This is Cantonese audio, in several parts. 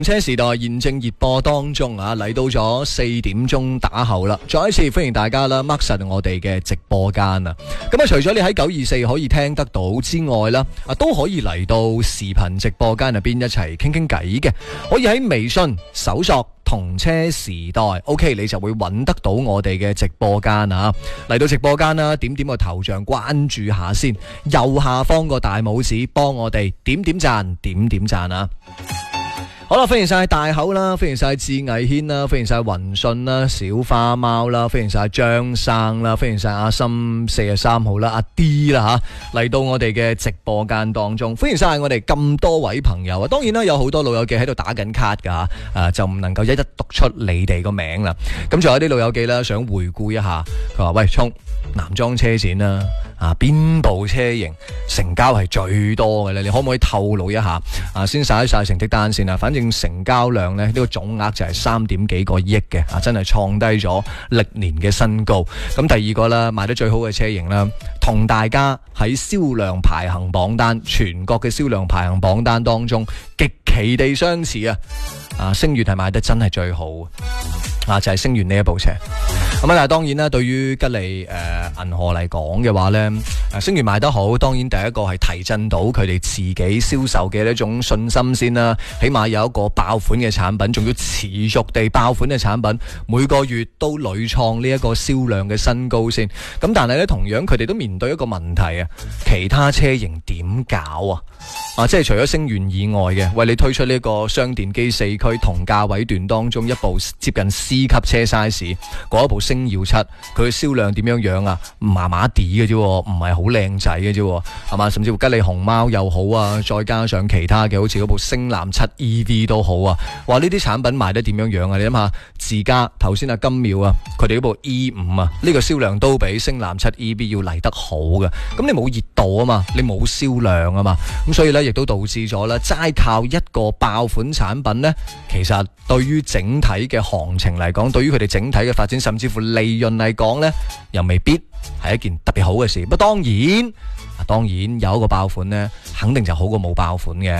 車時代現正熱播當中啊，嚟到咗4點鐘打後啦，再一次歡迎大家啦，mark實我哋嘅直播間啊。咁啊，除咗你喺924可以聽得到之外啦，都可以嚟到視頻直播間入邊一齊傾傾偈嘅。可以喺微信搜索同車時代 ，OK 你就會揾得到我哋嘅直播間啊。嚟到直播間啦，點個頭像關注下先，右下方個大拇指幫我哋點讚，點讚啊！好啦，歡迎晒大口啦，歡迎晒志毅軒啦，歡迎晒雲信啦，小花貓啦，歡迎晒張生啦，歡迎晒阿森43號啦，阿 D 啦吓，嚟到我哋嘅直播間當中，歡迎晒我哋咁多位朋友啊！當然啦，有好多老友記喺度打緊卡噶，就唔能夠一一讀出你哋個名啦。咁仲有啲老友記啦，想回顧一下，佢話喂，衝男裝車展啦，邊部車型成交係最多嘅咧？你可唔可以透露一下？先晒成績單先啊，反正成交量呢，呢個總額就係3點幾個億嘅，真係創低咗歷年嘅新高。咁第二個啦，賣得最好嘅車型啦，同大家喺銷量排行榜單，全國嘅銷量排行榜單當中極其地相似啊！星越係賣得真係最好就係星越呢一部車。咁但係當然啦，對於吉利銀河嚟講嘅話呢，星越賣得好，當然第一個係提振到佢哋自己銷售嘅一種信心先啦。起碼有一個爆款嘅產品，仲要持續地爆款嘅產品，每個月都屢創呢一個銷量嘅新高先。咁但係呢，同樣佢哋都面對一個問題其他車型點搞即係除咗星越以外嘅，為你推出呢個雙電機4驅同價位段當中一部接近 C 級車 size 嗰一部星耀7，佢嘅銷量點樣麻麻地嘅啫，唔係好靚仔嘅啫，係嘛？甚至乎吉利熊貓又好再加上其他嘅，好似嗰部星藍7 EV 都好話呢啲產品賣得點樣你諗下，自家頭先金妙佢哋嗰部 E5 呢個銷量都比星藍7 EV 要嚟得好嘅。咁你冇熱度嘛，你冇銷量嘛，咁所以呢，亦都導致咗啦，齋靠一個爆款產品呢，其實對於整體嘅行情嚟講，對於佢哋整體嘅發展，甚至乎利潤嚟講呢，又未必係一件特別好嘅事。不過當然有一個爆款呢，肯定就好過冇爆款嘅。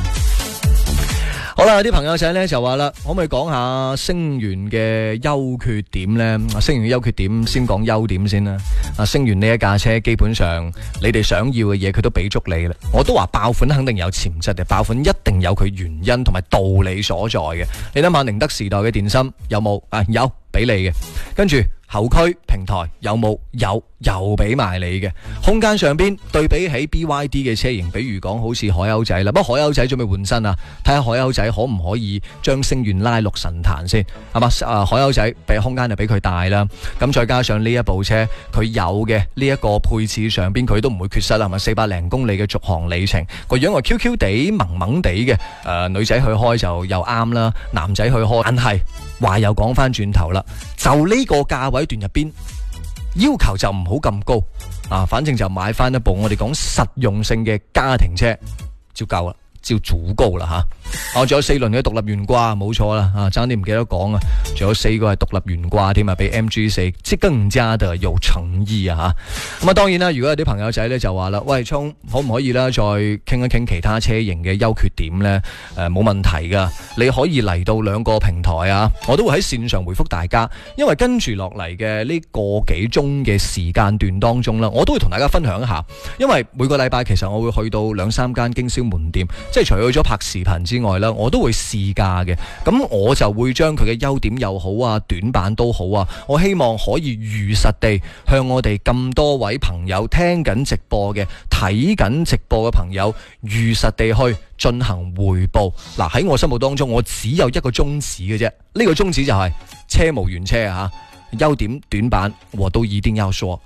好啦，有啲朋友仔呢就話啦，可唔可以講下星越嘅優缺點呢？星越嘅優缺點先講優點先啦。星越呢一架車基本上你哋想要嘅嘢佢都俾足你啦。我都話爆款肯定有潛質嘅，爆款一定有佢原因同埋道理所在嘅。你諗下寧德時代嘅電芯有冇？有俾你嘅。跟住後驅平台有冇？有，又俾埋你嘅。空間上邊對比起 BYD 嘅車型，比如講好似海鷗仔啦，不過海鷗仔準備換新睇下海鷗仔可唔可以將星越拉落神壇先，係嘛？海鷗仔俾空間就俾佢大啦，咁再加上呢一部車佢有嘅呢一個配置上邊佢都唔會缺失啦，係咪？400零公里嘅續航里程，個樣係 Q 地萌萌地嘅，女仔去開就又啱啦，男仔去開，但係話又講翻轉頭啦，就呢個價位段入邊要求就唔好咁高反正就買翻一部我哋講實用性嘅家庭車就夠啦，照足夠啦仲有4輪嘅獨立懸掛，冇錯啦爭啲唔記得講仲有4個係獨立懸掛添比 MG4 即更加的有誠意咁當然啦，如果有啲朋友仔咧就話啦，喂聰可唔可以啦再傾一傾其他車型嘅優缺點呢？冇問題噶，你可以嚟到2個平台我都會喺線上回覆大家，因為跟住落嚟嘅呢個幾鐘嘅時間段當中啦，我都會同大家分享一下，因為每個禮拜其實我會去到2-3間經銷門店，即係除咗拍視頻之外啦，我都會試駕嘅，咁我就會將佢嘅優點又好短板都好我希望可以如實地向我哋咁多位朋友聽緊直播嘅、睇緊直播嘅朋友如實地去進行匯報。喺我心目當中我只有一個宗旨嘅啫，呢個宗旨就係車無完車優點短板我都一定要說。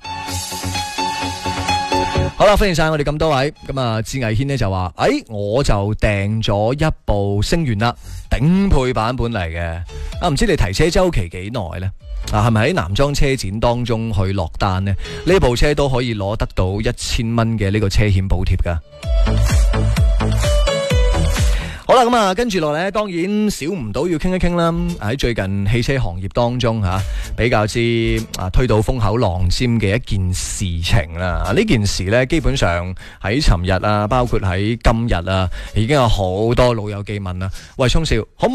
好啦，歡迎晒我哋咁多位。咁志毅軒呢就話我就訂咗一部星越啦，頂配版本嚟嘅。唔知你提車周期幾耐呢？係咪喺男裝車展當中去落單呢？呢部車都可以攞得到1000蚊嘅呢個車險補貼噶。 好啦，咁啊，跟住落嚟當然少唔到要傾一傾啦。喺最近汽車行業當中比較之推到風口浪尖嘅一件事情啦。呢件事呢，基本上喺尋日包括喺今日已經有好多老友記問啦。喂，聰少，可唔